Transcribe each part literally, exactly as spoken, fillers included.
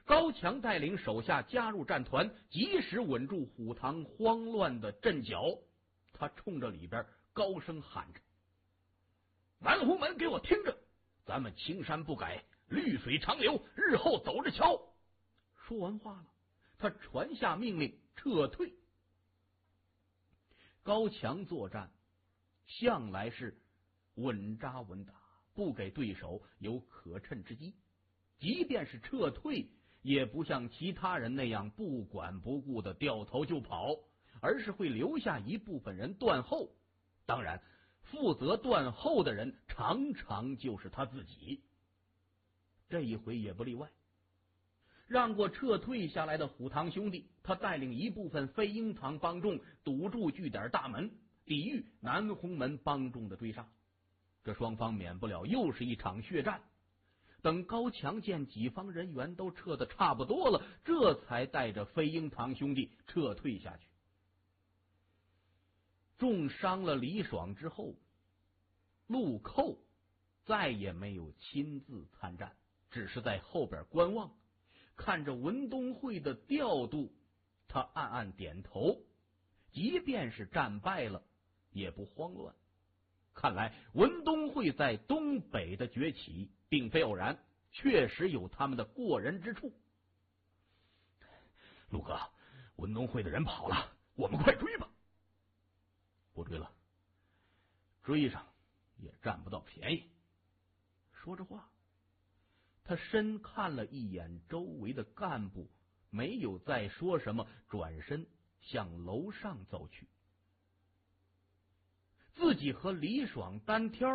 高强带领手下加入战团，及时稳住虎堂慌乱的阵脚。他冲着里边高声喊着：“南红门，给我听着！咱们青山不改，绿水长流，日后走着瞧！”说完话了，他传下命令撤退。高强作战向来是稳扎稳打，不给对手有可趁之机。即便是撤退，也不像其他人那样不管不顾的掉头就跑，而是会留下一部分人断后。当然，负责断后的人常常就是他自己。这一回也不例外。让过撤退下来的虎堂兄弟，他带领一部分飞鹰堂帮众堵住据点大门，抵御南红门帮众的追杀。这双方免不了又是一场血战。等高强见己方人员都撤得差不多了，这才带着飞鹰堂兄弟撤退下去。重伤了李爽之后，陆寇再也没有亲自参战，只是在后边观望，看着文东会的调度，他暗暗点头，即便是战败了也不慌乱。看来文东会在东北的崛起并非偶然，确实有他们的过人之处。陆哥，文东会的人跑了，我们快追吧。不追了，追上也占不到便宜。说着话，他深看了一眼周围的干部，没有再说什么，转身向楼上走去。自己和李爽单挑，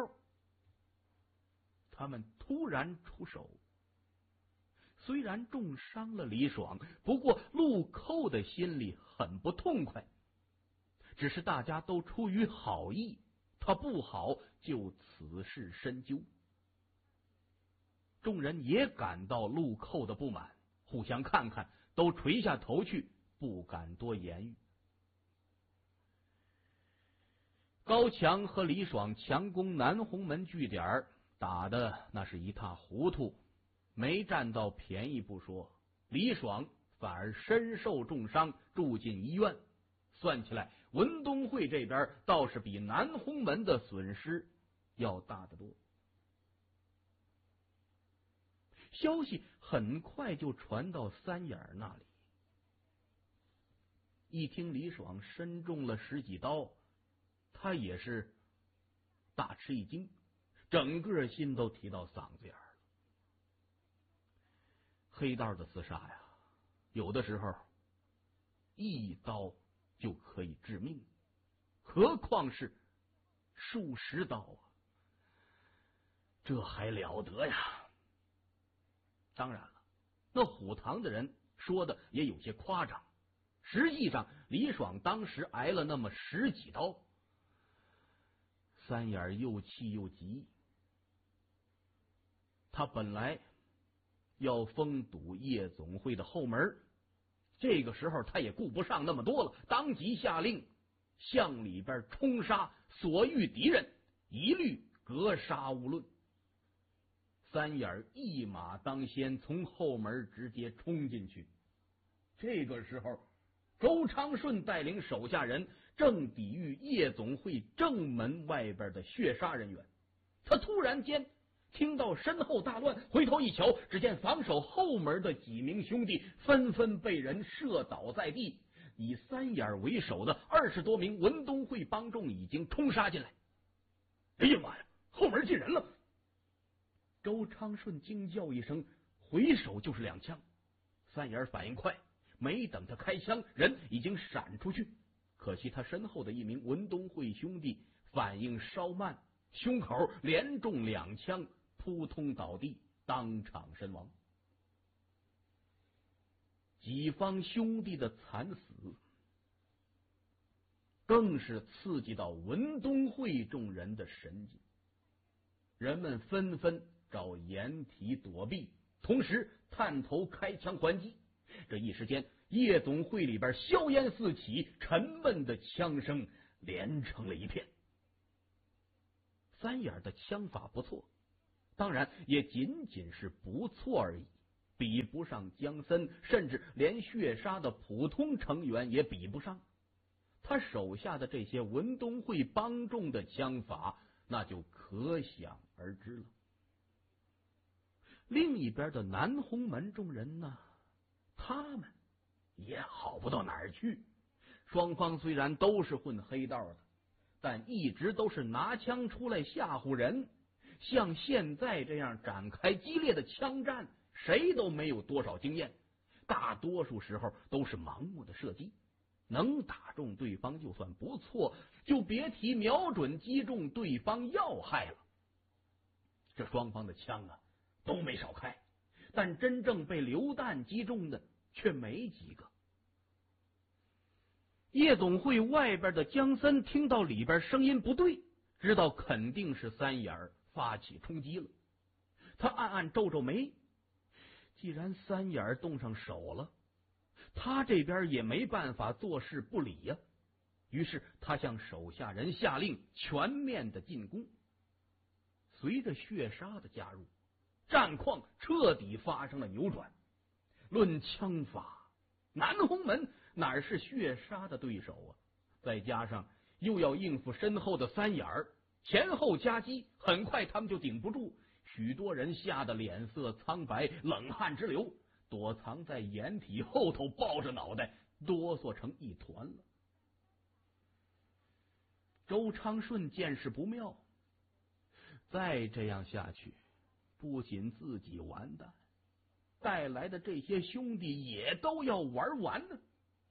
他们突然出手，虽然重伤了李爽，不过陆寇的心里很不痛快。只是大家都出于好意，他不好就此事深究。众人也感到陆寇的不满，互相看看，都垂下头去，不敢多言语。高强和李爽强攻南红门据点，打的那是一塌糊涂，没占到便宜不说，李爽反而身受重伤，住进医院。算起来，文东会这边倒是比南红门的损失要大得多。消息很快就传到三眼那里，一听李爽身中了十几刀，他也是大吃一惊，整个心都提到嗓子眼了。黑道的厮杀呀，有的时候一刀就可以致命，何况是数十刀啊，这还了得呀！当然了，那虎堂的人说的也有些夸张，实际上李爽当时挨了那么十几刀。三眼又气又急，他本来要封堵夜总会的后门，这个时候他也顾不上那么多了，当即下令向里边冲杀，所遇敌人一律格杀勿论。三眼一马当先，从后门直接冲进去。这个时候，周昌顺带领手下人正抵御夜总会正门外边的血杀人员。他突然间听到身后大乱，回头一瞧，只见防守后门的几名兄弟纷纷被人射倒在地，以三眼为首的二十多名文东会帮众已经冲杀进来。哎呀妈呀，后门进人了！周昌顺惊叫一声，回手就是两枪。三眼反应快，没等他开枪，人已经闪出去。可惜他身后的一名文东会兄弟反应稍慢，胸口连中两枪，扑通倒地，当场身亡。己方兄弟的惨死，更是刺激到文东会众人的神经，人们纷纷找掩体躲避，同时探头开枪还击。这一时间，夜总会里边硝烟四起，沉闷的枪声连成了一片。三眼的枪法不错，当然也仅仅是不错而已。 比不上江森，甚至连血杀的普通成员也比不上。他手下的这些文东会帮众的枪法，那就可想而知了。另一边的南红门众人呢，他们也好不到哪儿去。双方虽然都是混黑道的，但一直都是拿枪出来吓唬人。像现在这样展开激烈的枪战，谁都没有多少经验，大多数时候都是盲目的射击。能打中对方就算不错，就别提瞄准击中对方要害了。这双方的枪啊都没少开，但真正被榴弹击中的却没几个。夜总会外边的江森听到里边声音不对，知道肯定是三眼发起冲击了。他暗暗皱皱眉，既然三眼动上手了，他这边也没办法坐视不理呀、啊。于是他向手下人下令全面的进攻。随着血杀的加入，战况彻底发生了扭转。论枪法，南红门哪是血杀的对手啊？再加上又要应付身后的三眼儿，前后夹击，很快他们就顶不住。许多人吓得脸色苍白，冷汗直流，躲藏在掩体后头，抱着脑袋哆嗦成一团了。周昌顺见势不妙，再这样下去，不仅自己完蛋，带来的这些兄弟也都要玩完呢。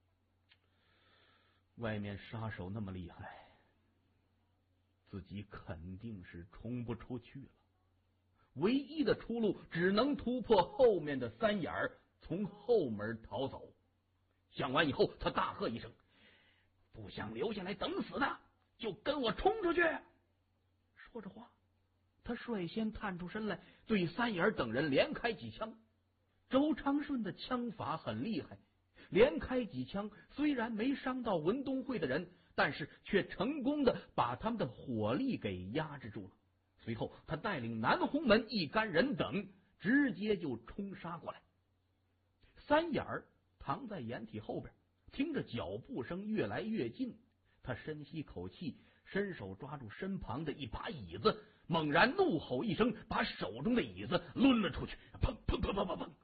外面杀手那么厉害，自己肯定是冲不出去了。唯一的出路只能突破后面的三眼儿，从后门逃走。想完以后，他大喝一声：“不想留下来等死的，就跟我冲出去！”说着话，他率先探出身来，对三眼等人连开几枪。周昌顺的枪法很厉害，连开几枪，虽然没伤到文东会的人，但是却成功的把他们的火力给压制住了。随后他带领南红门一干人等直接就冲杀过来。三眼儿藏在掩体后边，听着脚步声越来越近，他深吸口气，伸手抓住身旁的一把椅子，猛然怒吼一声，把手中的椅子抡了出去。砰砰砰砰砰砰！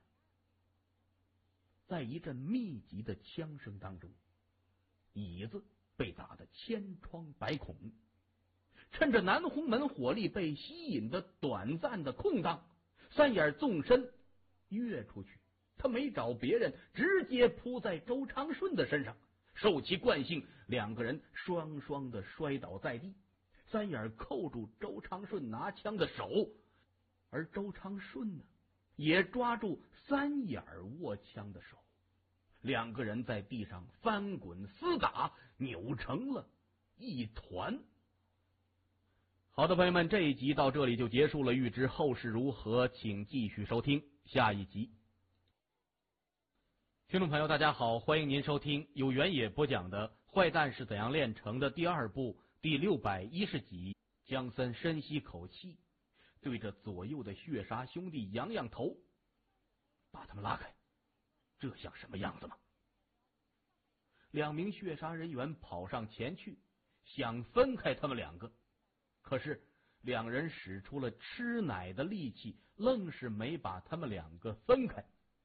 在一阵密集的枪声当中，椅子被打得千疮百孔。趁着南红门火力被吸引的短暂的空档，三眼纵身跃出去，他没找别人，直接扑在周昌顺的身上，受其惯性，两个人双双的摔倒在地。三眼扣住周昌顺拿枪的手，而周昌顺呢，也抓住三眼握枪的手，两个人在地上翻滚厮打，扭成了一团。好的，朋友们，这一集到这里就结束了。欲知后事如何，请继续收听下一集。听众朋友，大家好，欢迎您收听由原野播讲的《坏蛋是怎样炼成的》第二部第六百一十集。江森深吸口气，对着左右的血杀兄弟扬扬头，把他们拉开，这像什么样子吗？两名血杀人员跑上前去，想分开他们两个。可是两人使出了吃奶的力气，愣是没把他们两个分开。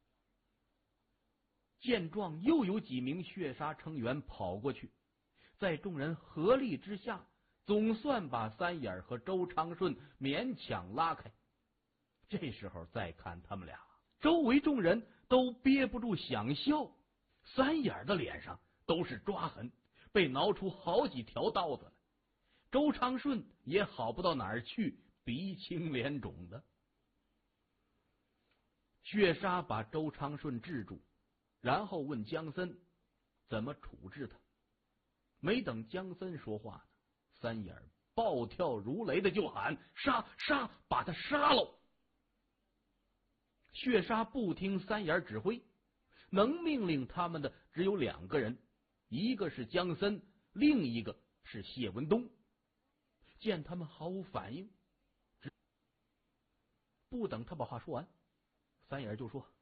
见状，又有几名血杀成员跑过去，在众人合力之下，总算把三眼和周昌顺勉强拉开。这时候再看他们俩，周围众人都憋不住想笑。三眼的脸上都是抓痕，被挠出好几条刀子来。周昌顺也好不到哪儿去，鼻青脸肿的。血杀把周昌顺制住，然后问江森怎么处置他。没等江森说话呢，三眼暴跳如雷的就喊：“杀杀，把他杀喽！”血杀不听三眼指挥，能命令他们的只有两个人，一个是江森，另一个是谢文东。见他们毫无反应，不等他把话说完，三眼就说：“